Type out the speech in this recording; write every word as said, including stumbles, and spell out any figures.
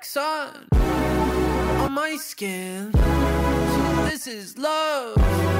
wax on on my skin. So this is love.